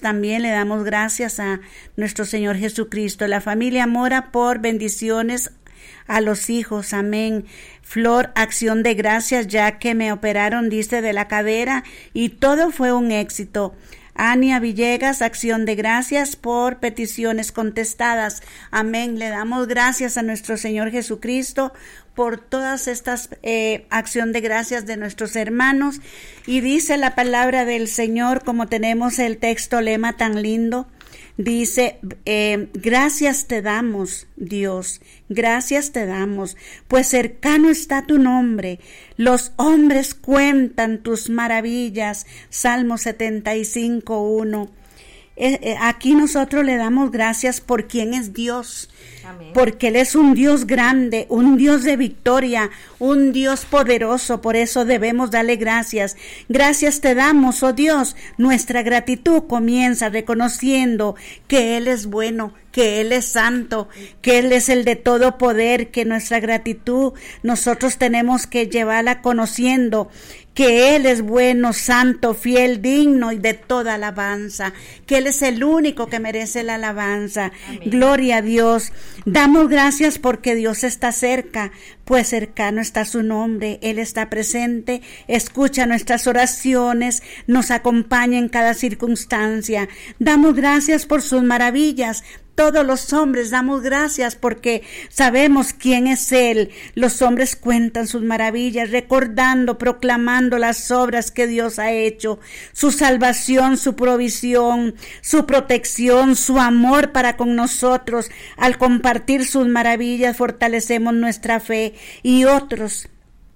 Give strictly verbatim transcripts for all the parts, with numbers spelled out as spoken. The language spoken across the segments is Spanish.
también le damos gracias a nuestro Señor Jesucristo. La familia Mora por bendiciones a los hijos, amén. Flor, acción de gracias ya que me operaron, dice, de la cadera y todo fue un éxito. Ania Villegas, acción de gracias por peticiones contestadas. Amén. Le damos gracias a nuestro Señor Jesucristo por todas estas eh, acción de gracias de nuestros hermanos. Y dice la palabra del Señor, como tenemos el texto lema tan lindo, dice, eh, gracias te damos, Dios, gracias te damos, pues cercano está tu nombre, los hombres cuentan tus maravillas. Salmo setenta y cinco, uno. Eh, eh, aquí nosotros le damos gracias por quien es Dios. Amén. Porque Él es un Dios grande, un Dios de victoria, un Dios poderoso, por eso debemos darle gracias. Gracias te damos, oh Dios. Nuestra gratitud comienza reconociendo que Él es bueno, que Él es santo, que Él es el de todo poder, que nuestra gratitud nosotros tenemos que llevarla conociendo que Él es bueno, santo, fiel, digno y de toda alabanza, que Él es el único que merece la alabanza. Amén. Gloria a Dios. Damos gracias porque Dios está cerca, pues cercano está su nombre. Él está presente, escucha nuestras oraciones, nos acompaña en cada circunstancia. Damos gracias por sus maravillas. Todos los hombres damos gracias porque sabemos quién es Él. Los hombres cuentan sus maravillas, recordando, proclamando las obras que Dios ha hecho, su salvación, su provisión, su protección, su amor para con nosotros. Al compartir sus maravillas fortalecemos nuestra fe y otros.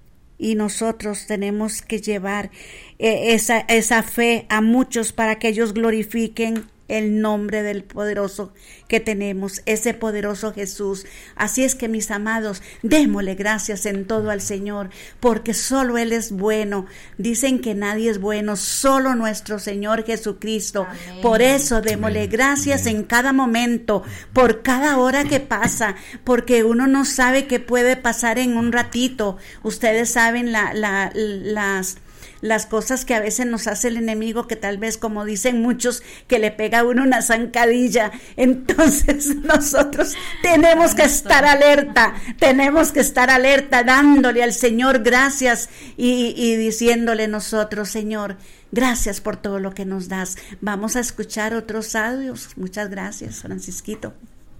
Y nosotros tenemos que llevar eh, esa, esa fe a muchos para que ellos glorifiquen el nombre del poderoso que tenemos, ese poderoso Jesús. Así es que, mis amados, démosle gracias en todo al Señor, porque solo Él es bueno. Dicen que nadie es bueno, solo nuestro Señor Jesucristo. Amén. Por eso démosle gracias en cada momento, por cada hora que pasa, porque uno no sabe qué puede pasar en un ratito. Ustedes saben la, la, las... las cosas que a veces nos hace el enemigo, que tal vez, como dicen muchos, que le pega a uno una zancadilla. Entonces nosotros tenemos que estar alerta, tenemos que estar alerta, dándole al Señor gracias y, y diciéndole nosotros, Señor, gracias por todo lo que nos das. Vamos a escuchar otros audios. Muchas gracias, Francisquito.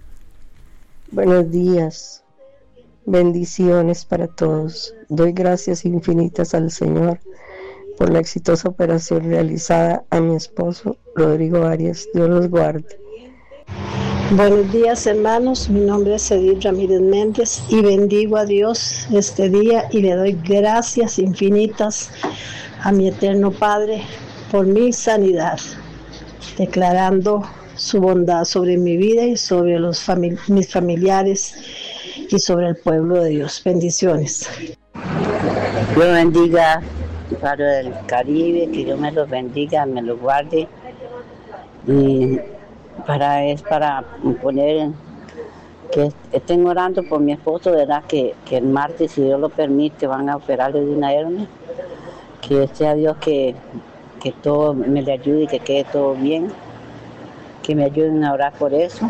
Buenos días, bendiciones para todos. Doy gracias infinitas al Señor por la exitosa operación realizada a mi esposo Rodrigo Arias. Dios los guarde. Buenos días, hermanos, mi nombre es Edith Ramírez Méndez y bendigo a Dios este día y le doy gracias infinitas a mi eterno Padre por mi sanidad, declarando su bondad sobre mi vida y sobre los famili- mis familiares y sobre el pueblo de Dios. Bendiciones. Dios bendiga Padre del Caribe, que Dios me los bendiga, me los guarde. Y para es para poner que estén orando por mi esposo, ¿verdad? Que, que el martes, si Dios lo permite, van a operarle de una hernia. Que sea Dios que, que todo me le ayude y que quede todo bien. Que me ayuden a orar por eso.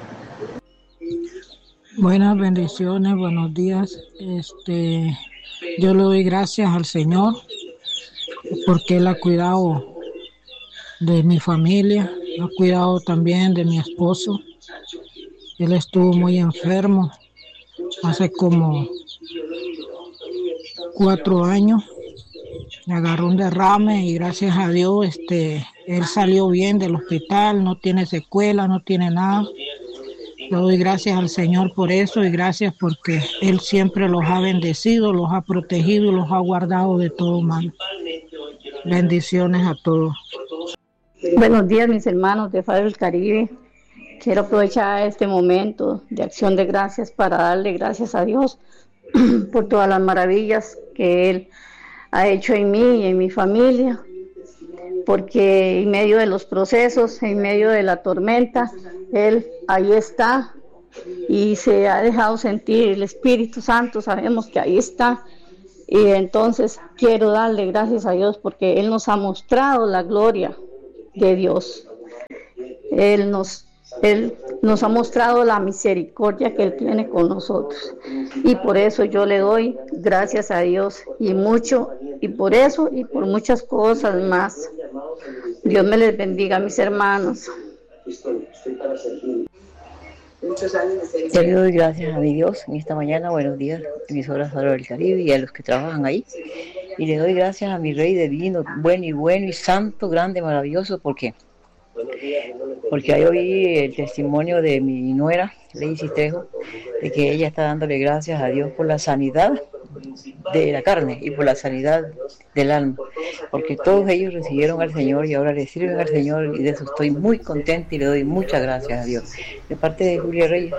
Buenas bendiciones, buenos días. Este, yo le doy gracias al Señor porque Él ha cuidado de mi familia, ha cuidado también de mi esposo. Él estuvo muy enfermo hace como cuatro años, le agarró un derrame y gracias a Dios este, él salió bien del hospital, no tiene secuela, no tiene nada. Le doy gracias al Señor por eso y gracias porque Él siempre los ha bendecido, los ha protegido y los ha guardado de todo mal. Bendiciones a todos. Buenos días, mis hermanos de Faro del Caribe. Quiero aprovechar este momento de acción de gracias para darle gracias a Dios por todas las maravillas que Él ha hecho en mí y en mi familia, porque en medio de los procesos, en medio de la tormenta, Él ahí está y se ha dejado sentir el Espíritu Santo, sabemos que ahí está, y entonces quiero darle gracias a Dios porque Él nos ha mostrado la gloria de Dios. Él nos, Él nos ha mostrado la misericordia que Él tiene con nosotros. Y por eso yo le doy gracias a Dios y mucho, y por eso y por muchas cosas más. Dios me les bendiga, mis hermanos. Yo le doy gracias a mi Dios en esta mañana. Buenos días, emisoras Faro del Caribe y a los que trabajan ahí. Y le doy gracias a mi Rey divino, bueno y bueno y santo, grande, maravilloso, porque porque ahí oí el testimonio de mi nuera, Ley Cistrejo, de que ella está dándole gracias a Dios por la sanidad de la carne y por la sanidad del alma, porque todos ellos recibieron al Señor y ahora le sirven al Señor, y de eso estoy muy contenta y le doy muchas gracias a Dios. De parte de Julia Reyes.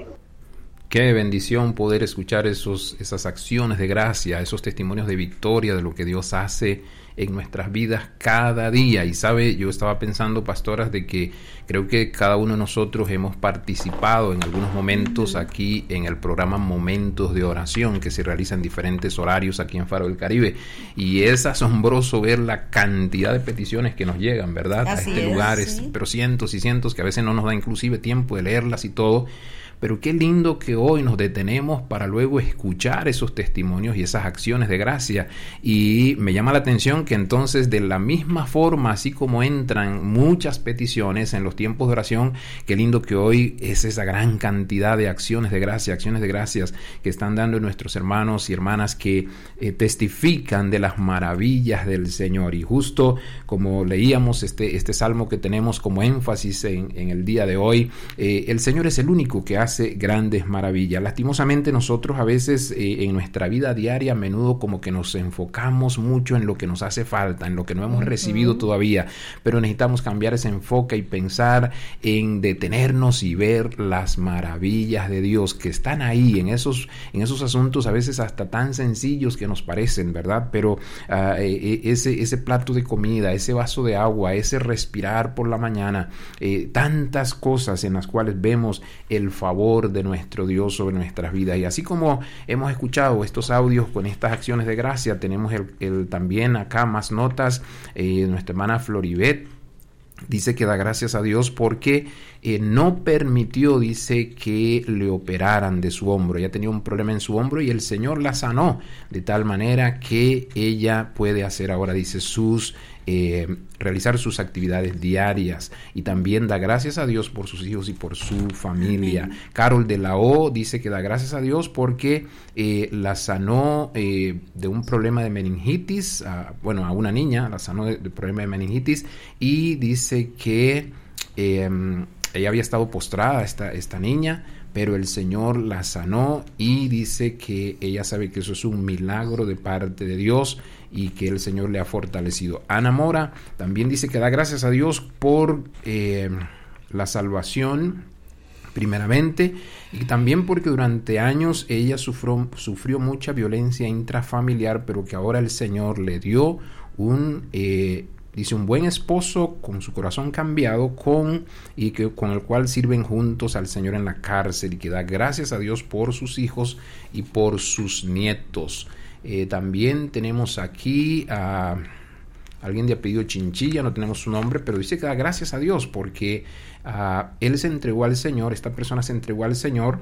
Qué bendición poder escuchar esos, esas acciones de gracia, esos testimonios de victoria de lo que Dios hace en nuestras vidas cada día. Y sabe, yo estaba pensando, pastoras, de que creo que cada uno de nosotros hemos participado en algunos momentos aquí en el programa Momentos de Oración, que se realiza en diferentes horarios aquí en Faro del Caribe. Y es asombroso ver la cantidad de peticiones que nos llegan, ¿verdad? Así a este es, lugar, sí. Pero cientos y cientos que a veces no nos da inclusive tiempo de leerlas y todo. Pero qué lindo que hoy nos detenemos para luego escuchar esos testimonios y esas acciones de gracia. Y me llama la atención que entonces, de la misma forma, así como entran muchas peticiones en los tiempos de oración, qué lindo que hoy es esa gran cantidad de acciones de gracia, acciones de gracias que están dando nuestros hermanos y hermanas que eh, testifican de las maravillas del Señor. Y justo como leíamos este, este salmo que tenemos como énfasis en, en el día de hoy, eh, el Señor es el único que hace hace grandes maravillas. Lastimosamente nosotros a veces eh, en nuestra vida diaria a menudo como que nos enfocamos mucho en lo que nos hace falta, en lo que no hemos uh-huh. recibido todavía, pero necesitamos cambiar ese enfoque y pensar en detenernos y ver las maravillas de Dios que están ahí en esos, en esos asuntos a veces hasta tan sencillos que nos parecen, ¿verdad? Pero uh, eh, ese, ese plato de comida, ese vaso de agua, ese respirar por la mañana, eh, tantas cosas en las cuales vemos el favor de nuestro Dios sobre nuestras vidas. Y así como hemos escuchado estos audios con estas acciones de gracia, tenemos el, el también acá más notas. Eh, nuestra hermana Floribet dice que da gracias a Dios porque eh, no permitió, dice, que le operaran de su hombro. Ella tenía un problema en su hombro y el Señor la sanó de tal manera que ella puede hacer ahora, dice, sus eh, realizar sus actividades diarias, y también da gracias a Dios por sus hijos y por su familia. Amén. Carol de la O dice que da gracias a Dios porque eh, la sanó eh, de un problema de meningitis, a, bueno, a una niña la sanó de, de problema de meningitis, y dice que eh, ella había estado postrada, esta, esta niña, pero el Señor la sanó, y dice que ella sabe que eso es un milagro de parte de Dios y que el Señor le ha fortalecido. Ana Mora también dice que da gracias a Dios por eh, la salvación primeramente, y también porque durante años ella sufrió, sufrió mucha violencia intrafamiliar, pero que ahora el Señor le dio un eh, dice un buen esposo con su corazón cambiado, con y que con el cual sirven juntos al Señor en la cárcel, y que da gracias a Dios por sus hijos y por sus nietos. Eh, también tenemos aquí a alguien de apellido Chinchilla, no tenemos su nombre, pero dice que da gracias a Dios porque uh, él se entregó al Señor, esta persona se entregó al Señor,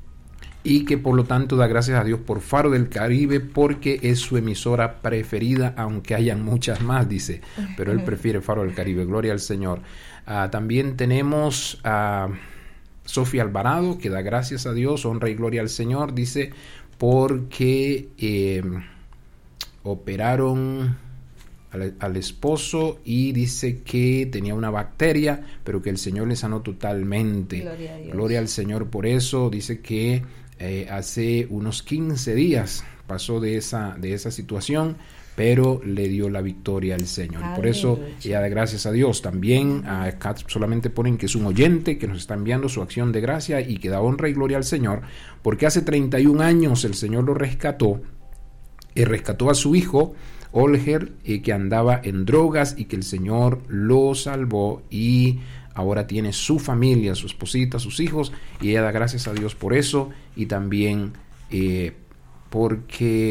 y que por lo tanto da gracias a Dios por Faro del Caribe porque es su emisora preferida, aunque hayan muchas más, dice, pero él prefiere Faro del Caribe. Gloria al Señor. Uh, también tenemos a Sofía Alvarado, que da gracias a Dios, honra y gloria al Señor, dice, porque eh, operaron al, al esposo y dice que tenía una bacteria, pero que el Señor le sanó totalmente. Gloria a Dios. Gloria al Señor por eso. Dice que eh, hace unos quince días pasó de esa, de esa situación, pero le dio la victoria al Señor. Y por eso ella da gracias a Dios. También acá solamente ponen que es un oyente que nos está enviando su acción de gracia y que da honra y gloria al Señor, porque hace treinta y un años el Señor lo rescató, y rescató a su hijo Olger, eh, que andaba en drogas, y que el Señor lo salvó, y ahora tiene su familia, su esposita, sus hijos, y ella da gracias a Dios por eso, y también eh, porque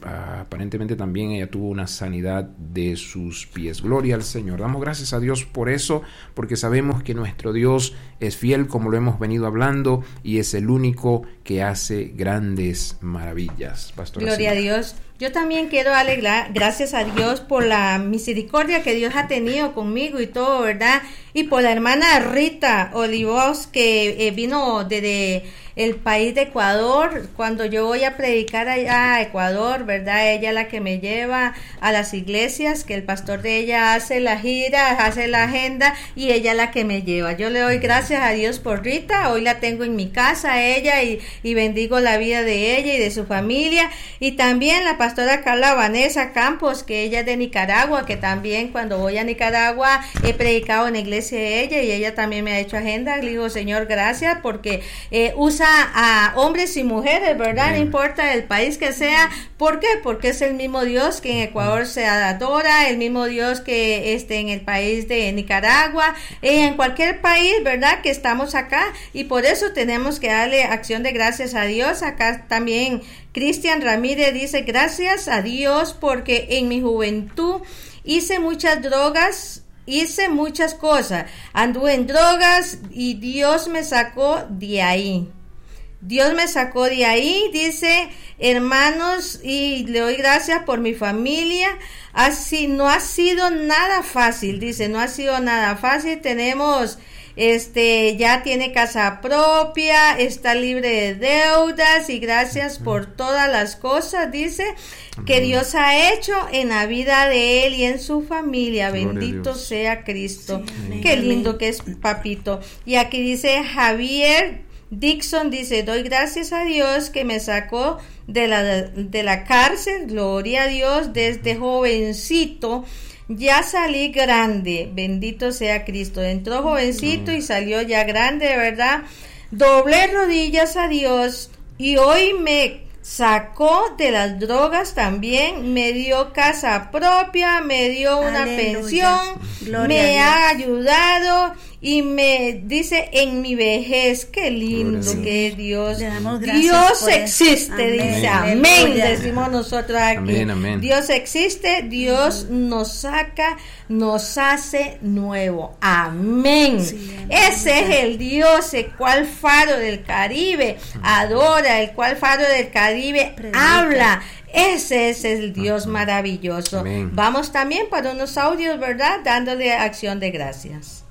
uh, aparentemente también ella tuvo una sanidad de sus pies. Gloria al Señor. Damos gracias a Dios por eso, porque sabemos que nuestro Dios es fiel, como lo hemos venido hablando, y es el único que hace grandes maravillas. Pastora Gloria Silvia. a Dios. Yo también quiero darle gracias a Dios por la misericordia que Dios ha tenido conmigo y todo, ¿verdad? Y por la hermana Rita Olivos, que eh, vino desde el país de Ecuador. Cuando yo voy a predicar allá a Ecuador, ¿verdad? Ella es la que me lleva a las iglesias, que el pastor de ella hace la gira, hace la agenda, y ella es la que me lleva. Yo le doy gracias a Dios por Rita. Hoy la tengo en mi casa, ella, y, y bendigo la vida de ella y de su familia. Y también la pastora Carla Vanessa Campos, que ella es de Nicaragua, que también cuando voy a Nicaragua he predicado en la iglesia de ella, y ella también me ha hecho agenda. Le digo, Señor, gracias, porque eh, usa a hombres y mujeres, ¿verdad? No importa el país que sea. ¿Por qué? Porque es el mismo Dios que en Ecuador se adora, el mismo Dios que este, en el país de Nicaragua, eh, en cualquier país, ¿verdad? Que estamos acá, y por eso tenemos que darle acción de gracias a Dios. Acá también Cristian Ramírez dice, gracias a Dios porque en mi juventud hice muchas drogas, hice muchas cosas, anduve en drogas y Dios me sacó de ahí. Dios me sacó de ahí, dice, hermanos, y le doy gracias por mi familia. Así no ha sido nada fácil, dice, no ha sido nada fácil. Tenemos, este, ya tiene casa propia, está libre de deudas, y gracias por todas las cosas, dice, que Dios ha hecho en la vida de él y en su familia. Bendito sea Cristo. Sí, qué lindo que es papito. Y aquí dice Javier Dixon, dice, doy gracias a Dios que me sacó de la, de la cárcel, gloria a Dios, desde jovencito, ya salí grande, bendito sea Cristo. Entró jovencito y salió ya grande, de verdad. Doblé rodillas a Dios y hoy me sacó de las drogas también, me dio casa propia, me dio una Aleluya. pensión, Gloria me ha ayudado y me dice en mi vejez, qué lindo que es Dios. Dios existe, amén. dice, amén, amén. decimos nosotros aquí. Amén, amén. Dios existe, Dios amén. nos saca, nos hace nuevo. Amén. Sí, amén. Ese es el Dios, el cual faro del Caribe adora, el cual faro del Caribe Predica. habla. Ese es el Dios maravilloso. Amén. Vamos también para unos audios, ¿verdad? Dándole acción de gracias.